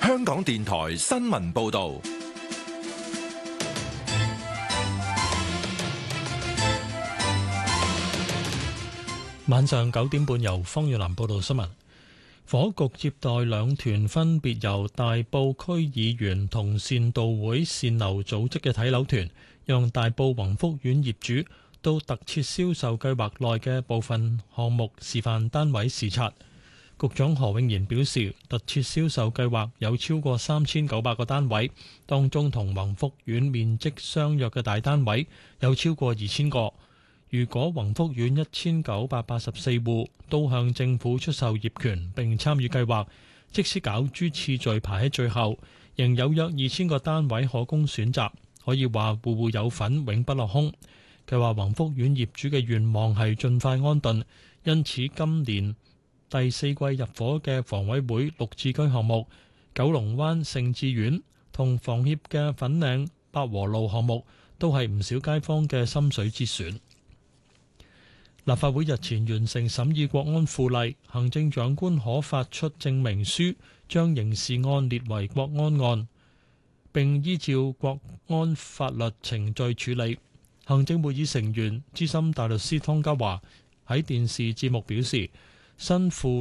香港電台新聞報道。 晚上9點半由方遠南報道新聞。房屋局接待兩團分別由大埔區議員同善道會善樓組織嘅睇樓團，讓大埔宏福苑業主到特設銷售計劃內嘅部分項目示範單位視察。局長何永賢表示，特設銷售計劃有超過3900個單位，當中同宏福苑面積相若嘅大單位有超過2000個。如果宏福苑1984戶都向政府出售業權並參與計劃，即使攪珠次序排喺最後，仍有約2000個單位可供選擇，可以話戶戶有份，永不落空。佢話宏福苑業主嘅願望係盡快安頓，因此今年第4季入伙嘅房委會綠置居項目、九龍灣盛智苑同房協嘅粉嶺百和路項目，都係唔少街坊嘅心水之選。立法會日前完成審議國安附例，行政長官可發出證明書，將刑事案列為國安案，並依照國安法律程序處理。行政會議成員資深大律師湯家驊喺電視節目表示，新附